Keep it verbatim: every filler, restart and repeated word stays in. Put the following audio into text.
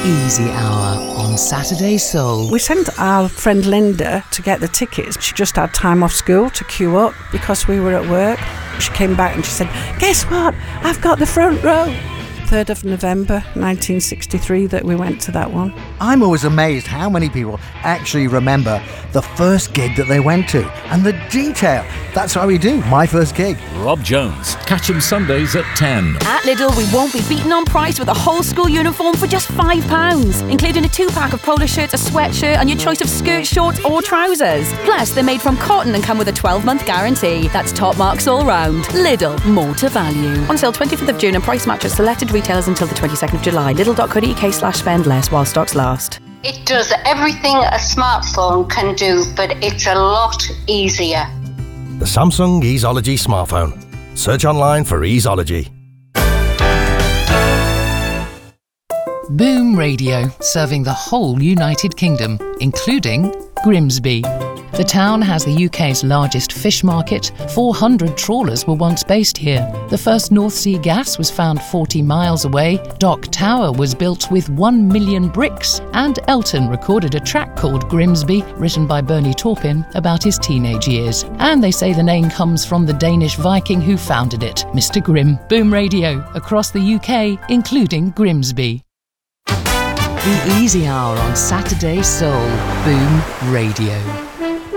Easy Hour on Saturday Soul. We sent our friend Linda to get the tickets. She just had time off school to queue up because we were at work. She came back and she said, guess what? I've got the front row. third of November nineteen sixty-three that we went to that one. I'm always amazed how many people actually remember the first gig that they went to and the detail. That's how we do my first gig. Rob Jones. Catch him Sundays at ten. At Lidl, we won't be beaten on price with a whole school uniform for just five pounds, including a two-pack of polo shirts, a sweatshirt and your choice of skirts, shorts or trousers. Plus, they're made from cotton and come with a twelve-month guarantee. That's top marks all round. Lidl, more to value. On sale twenty-fifth of June and price match at selected retailers until the twenty-second of July. Lidl.co.uk slash spend less while stocks last. It does everything a smartphone can do, but it's a lot easier. The Samsung Easeology smartphone. Search online for Easeology. Boom Radio, serving the whole United Kingdom, including Grimsby. The town has the U K's largest fish market. four hundred trawlers were once based here. The first North Sea gas was found forty miles away. Dock Tower was built with one million bricks. And Elton recorded a track called Grimsby, written by Bernie Taupin, about his teenage years. And they say the name comes from the Danish Viking who founded it, Mister Grimm. Boom Radio, across the U K, including Grimsby. The Easy Hour on Saturday Soul. Boom Radio.